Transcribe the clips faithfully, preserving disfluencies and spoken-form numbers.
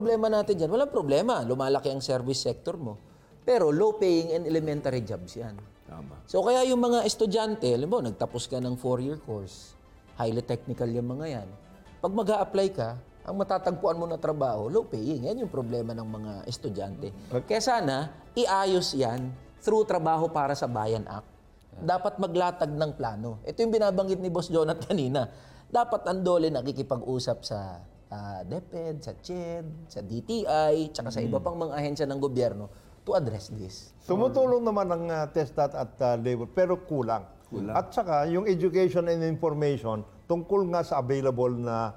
Problema natin dyan, walang problema. Lumalaki ang service sector mo. Pero low-paying and elementary jobs yan. Tama. So kaya yung mga estudyante, alam mo, nagtapos ka ng four-year course, highly technical yung mga yan. Pag mag apply ka, ang matatagpuan mo na trabaho, low-paying. Yan yung problema ng mga estudyante. Kaya sana, iayos yan through Trabaho para sa Bayan Act. Dapat maglatag ng plano. Ito yung binabanggit ni Boss Jonat kanina. Dapat ang DOLE nakikipag-usap sa uh, DepEd, sa C H E D, sa D T I, tsaka sa iba pang mga ahensya ng gobyerno to address this. Tumutulong naman ang uh, TESDAT at uh, labor, pero kulang. Kulang. At saka, yung education and information tungkol nga sa available na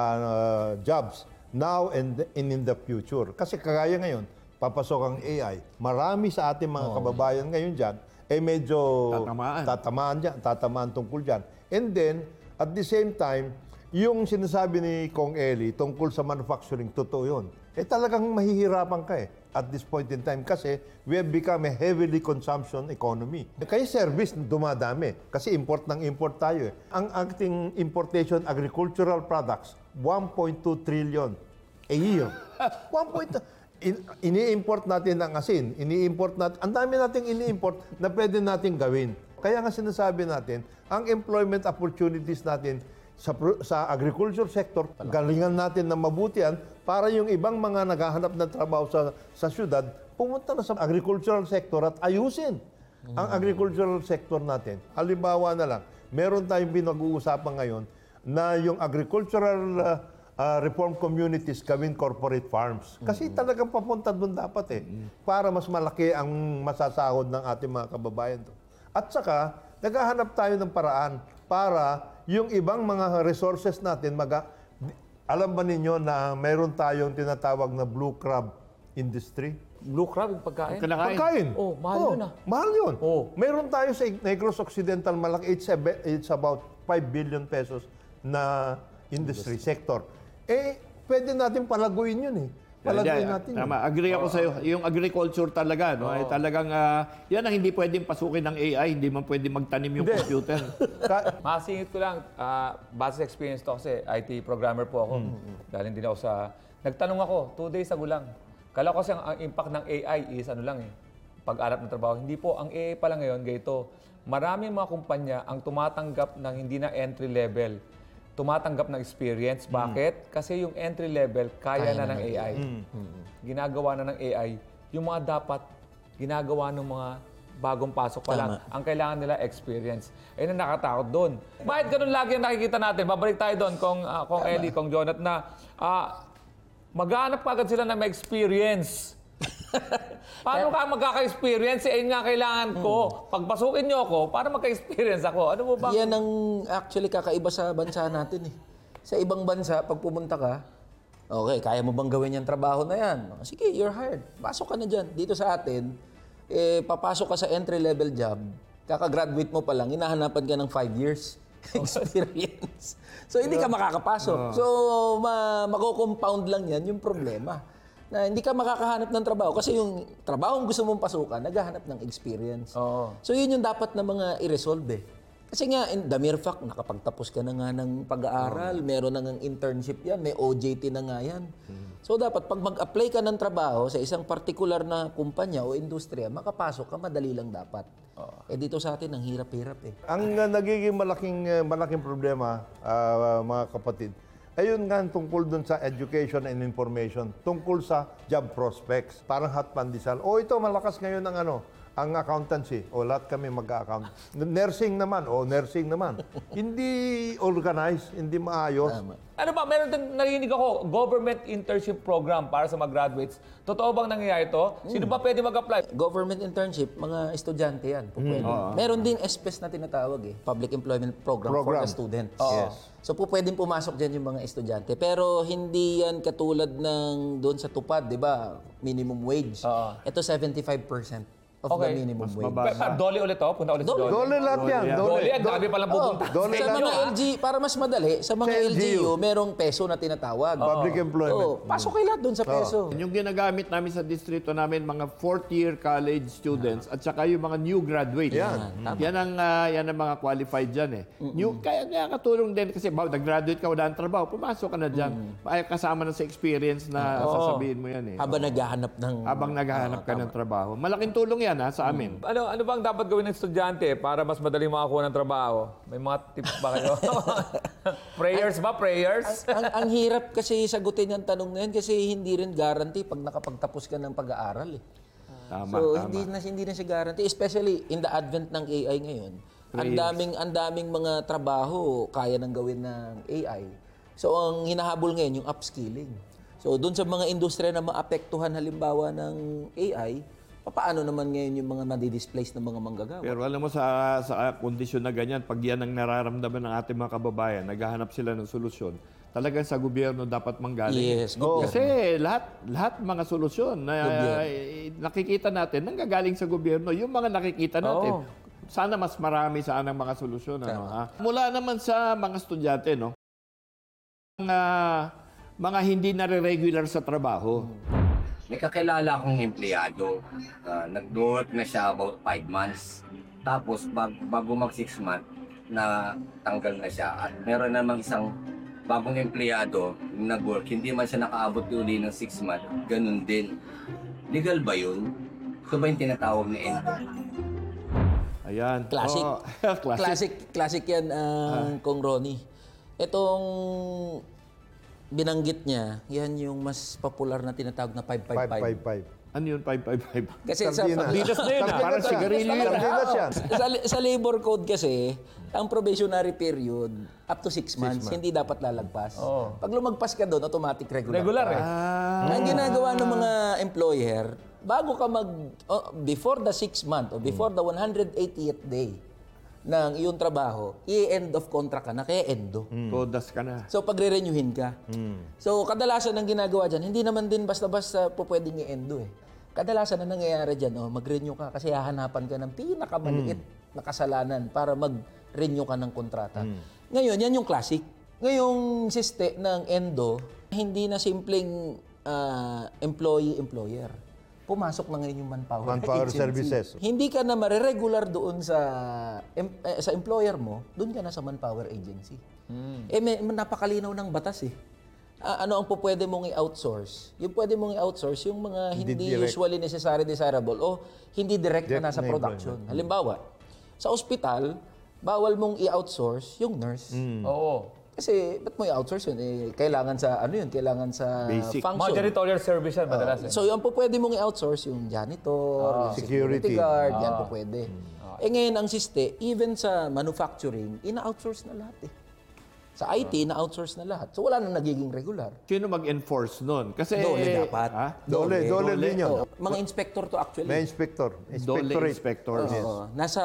uh, jobs now and in, in the future. Kasi kagaya ngayon, papasok ang A I. Marami sa ating mga kababayan ngayon dyan, eh medyo Tatamaan. tatamaan, dyan, tatamaan tungkol dyan. And then, at the same time, yung sinasabi ni Kong Eli tungkol sa manufacturing, totoo yun. Eh talagang mahihirapan ka eh at this point in time kasi we have become a heavily consumption economy. Kaya service dumadami kasi import ng import tayo eh. Ang ating importation agricultural products, one point two trillion a year. one point two In, ini-import natin ang asin, ini-import natin, ang dami nating ini-import na pwede nating gawin. Kaya nga sinasabi natin, ang employment opportunities natin sa, sa agriculture sector, galingan natin na mabutian para yung ibang mga naghahanap ng trabaho sa, sa syudad, pumunta na sa agricultural sector at ayusin ang agricultural sector natin. Halimbawa na lang, meron tayong pinag-uusapan ngayon na yung agricultural uh, uh, reform communities gawin corporate farms. Kasi talagang papunta doon dapat eh, para mas malaki ang masasahod ng ating mga kababayan. At saka, naghahanap tayo ng paraan para yung ibang mga resources natin, maga, alam ba ninyo na mayroon tayong tinatawag na blue crab industry? Blue crab, yung pagkain? Kinakain. Pagkain. Oh, mahal yun ah. Mahal yun. Oh. Meron tayo sa Negros Occidental, malaki, it's, a, it's about five billion pesos na industry sector. Eh, pwede natin palaguin yun eh. Palaguin Yeah, natin Tama, yun. agree ako sa iyo. Yung agriculture talaga, no, ay talagang ah, yan ang hindi pwedeng pasukin ng A I, hindi man pwedeng magtanim yung Hindi. computer. Ka- Masingit ko lang, ah, base sa experience to kasi I T programmer po ako. Galing din ako sa... Nagtanong ako, two days ago lang. Kala ko kasi ang, ang impact ng A I is ano lang eh, pag-arap ng trabaho. Hindi po, ang A I pala ngayon, ganito, maraming mga kumpanya ang tumatanggap ng hindi na entry level, tumatanggap ng experience. Bakit? Kasi yung entry level, kaya, na, ng A I. Ginagawa na ng A I. Yung mga dapat, ginagawa ng mga bagong pasok pa lang. Ang kailangan nila, experience. Ayun ang nakatakot doon. Bakit ganun lagi ang nakikita natin? Babalik tayo doon, kung, uh, kung Ellie, kung Jonat, na uh, maghanap agad sila na may experience. Paano ka magkaka-experience? Eh, nga kailangan ko. Pagpasukin niyo ako, para magka-experience ako. Ano mo ba? Yan ang actually kakaiba sa bansa natin eh. Sa ibang bansa, pag pumunta ka, okay, kaya mo bang gawin yung trabaho na yan? Sige, you're hired. Pasok ka na dyan. Dito sa atin, eh, papasok ka sa entry-level job, kakagraduate mo pa lang, hinahanapan ka ng five years experience. So, hindi ka makakapasok. So, ma mako-compound lang yan yung problema. Na hindi ka makakahanap ng trabaho kasi yung trabaho ang gusto mong pasukan, naghahanap ng experience. Oo. So, yun yung dapat na mga i-resolve eh. Kasi nga, in the mere fact, nakapagtapos ka na nga ng pag-aaral, meron na ng internship yan, may O J T na nga yan. So, dapat pag mag-apply ka ng trabaho sa isang particular na kumpanya o industriya, makapasok ka, madali lang dapat. Eh dito sa atin, ang hirap-hirap eh. Ang uh, nagiging malaking uh, malaking problema, uh, mga kapatid, ayun nga tungkol dun sa education and information, tungkol sa job prospects. Parang hot pandesal. O ito, malakas ngayon ang ano, ang accountancy. O lahat kami mag-account. Nursing naman, o nursing naman. Hindi organized, hindi maayos. Tama. Ano ba, meron din narinig ako, government internship program para sa mga graduates. Totoo bang nangyayari ito? Sino ba pwede mag-apply? Government internship, mga estudyante yan. Po pwede. Meron din S P E S na tinatawag eh. Public Employment Program, Program. for the students. Yes. So po pwedeng pumasok dyan yung mga estudyante. Pero hindi yan katulad ng doon sa tupad, di ba? Minimum wage. Oo. Ito seventy-five percent. of Okay. the minimum Mas wage. mababa. Pa, dole ulit to? Punta ulit sa Dole. dole? Dole lahat yan. yan. Dole. Dole, ang dami palang Oh, pupunta. Dole sa lang mga yun. L G, para mas madali, sa mga Sa L G U, L G U, merong peso na tinatawag. Public employment. Oo, pasok kayo lahat doon sa peso. Yung ginagamit namin sa distrito namin, mga fourth-year college students at saka yung mga new graduates. Yan. Yan ang, ah, yan ang mga qualified dyan eh. New, kaya, kaya katulong din kasi ba, nag-graduate ka, wala ng trabaho, pumasok ka na dyan. Ay, kasama na sa experience na sasabihin mo yan eh. Habang naghahanap ng... Habang naghahanap ka ng trabaho. Malaking tulong yan ha, sa amin. Ano ano bang dapat gawin ng estudyante para mas madaling makakuha ng trabaho? May mga tips ba kayo? Prayers ba? Prayers? ang, ang hirap kasi sagutin yung tanong na yan kasi hindi rin guarantee pag nakapagtapos ka ng pag-aaral eh. Tama, so tama. hindi na hindi na siya guarantee, especially in the advent ng A I ngayon. Ang daming ang daming mga trabaho kaya nang gawin ng A I. So ang hinahabol ngayon yung upskilling. So doon sa mga industriya na maapektuhan halimbawa ng A I, paano naman ngayon yung mga nadi-displace ng mga manggagawa? Pero alam mo sa sa kondisyon na ganyan, pag yan ang nararamdaman ng ating mga kababayan, naghahanap sila ng solusyon, talagang sa gobyerno dapat manggaling. Yes, gobyerno. Kasi lahat lahat mga solusyon na eh, nakikita natin nanggagaling sa gobyerno, yung mga nakikita natin. Oo. Sana mas marami sana ang mga solusyon ano ha. Mula naman sa mga estudyante no. Mga mga hindi nare-regular sa trabaho. May kakilala akong empleyado. Uh, Nag-work na siya about five months. Tapos bag, bago mag six months, na tanggal na siya. At meron namang isang bagong empleyado na nag-work. Hindi man siya nakaabot uli ng six months. Ganun din. Legal ba yun? Ito ba yung tinatawag na endo? Ayan. Classic. Oh, classic. Classic, classic yan, ang Kong Ronnie. Itong binanggit niya, yan yung mas popular na tinatawag na five five five five. five five. Ano yun? five five five. Kasi sa, Sardinas. Sardinas na yun, ah. Parang Sardinas sigarilyo yan. yun. Sardinas yan. sa, sa labor code kasi, ang probationary period, up to six months, hindi dapat lalagpas. Oo. Pag lumagpas ka doon, automatic regular. Regular eh. Ang ginagawa ng mga employer, bago ka mag, oh, before the six month o before the one hundred eightieth day ng iyong trabaho, i-end of contract ka na, kaya endo. Todas ka na. So, pagre-renewin ka. So, kadalasan ng ginagawa dyan, hindi naman din basta-basta po pwedeng i-endo eh. Kadalasan na nangyayari dyan, oh, mag-renew ka kasi hahanapan ka ng pinakamaliit na kasalanan para mag-renew ka ng kontrata. Ngayon, yan yung classic. Ngayong siste ng endo, hindi na simpleng ah, employee-employer. Pumasok na ngayon yung manpower, Manpower agency. services. Hindi ka na mariregular doon sa em- eh, sa employer mo, doon ka na sa manpower agency. Eh, may, napakalinaw ng batas eh. Ah, ano ang po pwede mong i-outsource? Yung pwede mong i-outsource, yung mga Hindi hindi, direct. usually necessary, desirable, o hindi direct, Direct na nasa na production. Halimbawa, sa ospital, bawal mong i-outsource yung nurse. Oo. Kasi, ba't mo i-outsource yun? Eh, kailangan sa, ano yun, kailangan sa Basic. Mga function. janitorial service yan madalas eh. So, yung po pwede mong i-outsource yung janitor, yung security, Security. guard, yan po pwede. Eh ngayon, ang siste, even sa manufacturing, ina-outsource na lahat eh. Sa I T, na-outsource na lahat. So, wala na nagiging regular. Sino mag-enforce nun? Kasi... Dole dapat. Ha? Dole, dole din yun. Oo. Mga inspector to actually. May inspector. Dole Inspectorate. inspector. Oo. Nasa,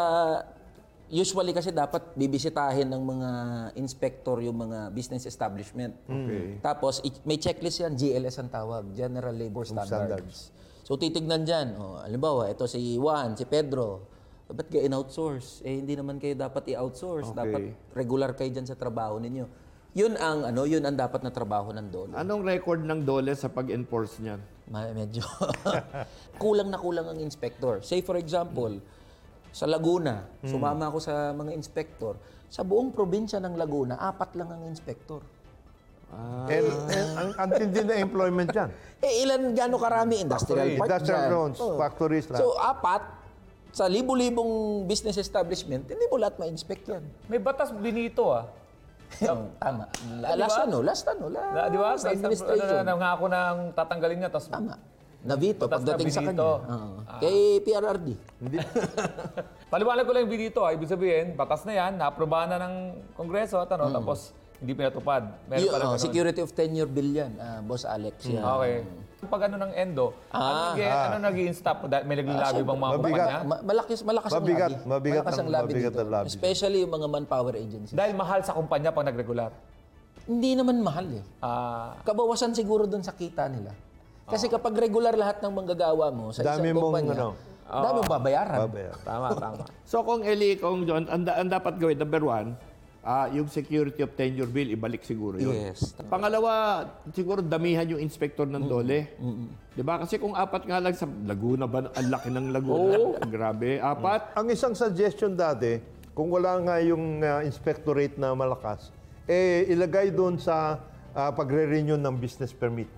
usually kasi dapat bibisitahin ng mga inspector yung mga business establishment. Okay. Tapos, i- may checklist yan, G L S ang tawag, General Labor Standards. Standards. So, titignan dyan. Oh, halimbawa, ito si Juan, si Pedro. Ba't kayo in-outsource? Eh, hindi naman kayo dapat i-outsource. Okay. Dapat regular kayo dyan sa trabaho ninyo. Yun ang, ano, yun ang dapat na trabaho ng Dole. Anong record ng Dole sa pag-enforce niyan? Ma- medyo kulang na kulang ang inspector. Say for example, sa Laguna, sumama ako sa mga inspector. Sa buong probinsya ng Laguna, apat lang ang inspector. And, and ang, ang tindi na employment dyan. Eh ilan gaano karami industrial park Industrial dyan? grounds, Oo. factories lahat. So apat sa libo-libong business establishment, hindi mo lahat ma-inspect yan. May batas binito ah. Oo, tama. La- Di last ba? ano, last ano, last Na, di ba? Sa isang, ano, administration. na, nangako nang tatanggalin niya, tapos Tama. Navito, Batas na pagdating sa kanya. binito. Oo. Kay P R R D. paliwanag ko lang yung binito ah. Ibig sabihin, batas na yan, na-aprobahan na ng Kongreso at ano, tapos hindi pinatupad. Meron Yung, pala oh, ganun. security of tenure bill yan, ah, Boss Alex. Yan. Okay. Pag ano ng endo, Ah. ano, nag- ano naging stop? Dahil May naglalabi bang mga Mabigat. kumpanya? Ma- malakas, malakas ang Mabigat, lobby. mabigat malakas ang- ang lobby mabigat dito. ang lobby. Especially yung mga manpower agencies. Dahil mahal sa kumpanya pag nagregular. Hindi naman mahal eh. Ah, Kabawasan siguro dun sa kita nila. Kasi kapag regular lahat ng manggagawa mo sa Dami isang mong, kumpanya, ano, Dami mong babayaran. Babayaran. Tama, tama. So kung Eli, kung John, ang, da- ang dapat gawin, number one, ah, yung security of tenure bill, ibalik siguro yun. Yes. Pangalawa, siguro damihan yung inspector ng dole. Di ba? Kasi kung apat nga lang sa Laguna ba, ang laki ng Laguna. Grabe. Apat. Ang isang suggestion dati, kung wala nga yung uh, inspectorate na malakas, eh ilagay doon sa uh, pagre-renew ng business permit.